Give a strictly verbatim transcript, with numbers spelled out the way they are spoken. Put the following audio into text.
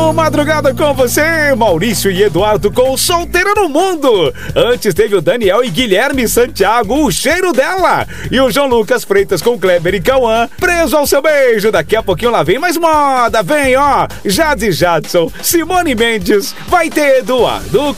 No Madrugada com você, Maurício e Eduardo com Solteira no Mundo. Antes teve o Daniel e Guilherme Santiago, O Cheiro Dela. E o João Lucas Freitas com Kleber e Cauã, Preso ao Seu Beijo. Daqui a pouquinho lá vem mais moda. Vem, ó, Jade Jadson, Simone Mendes. Vai ter Eduardo